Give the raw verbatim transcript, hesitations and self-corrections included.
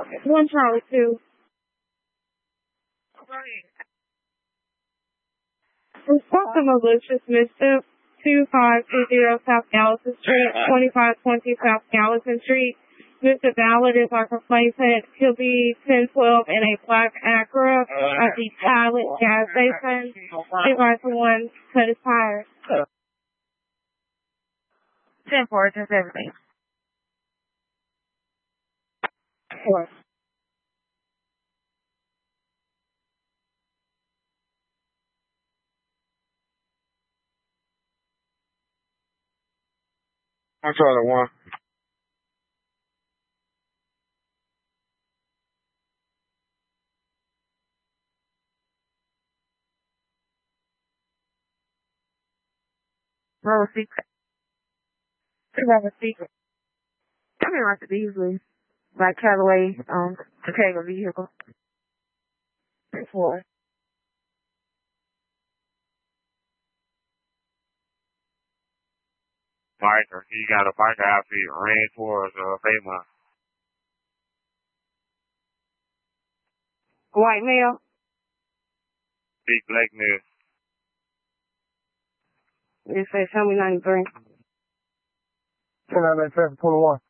One Charlie two. Welcome to Lucius Mischief, two five two zero South Gallatin Street, twenty-five twenty South Gallatin Street. Mister Ballard is our replacement. He'll be ten twelve in a black Acura at the Pilot gas station. Two by one, cut his tires. ten four, just everything. Four. I'm trying to one. Roll a secret. We have a secret. I mean, like it easily. Like Callaway, um, Chicago vehicle. Four. Biker. He got a biker outfit, ran towards uh, Fairmont. White male. Big black male. It says, tell me ninety-three. ten out of traffic twenty-one.